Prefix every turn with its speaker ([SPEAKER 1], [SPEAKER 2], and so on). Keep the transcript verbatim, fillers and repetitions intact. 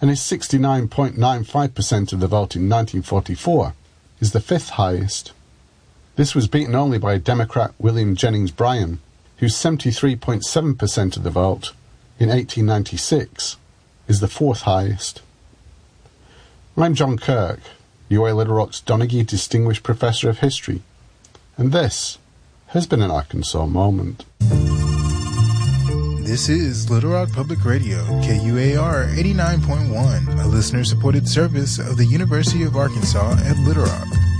[SPEAKER 1] and his sixty-nine point nine five percent of the vote in nineteen forty-four is the fifth highest. This was beaten only by Democrat William Jennings Bryan, whose seventy-three point seven percent of the vote in eighteen ninety-six is the fourth highest. I'm John Kirk, U A Little Rock's Donaghy Distinguished Professor of History, and this has been an Arkansas Moment.
[SPEAKER 2] This is Little Rock Public Radio, K U A R eighty-nine point one, a listener-supported service of the University of Arkansas at Little Rock.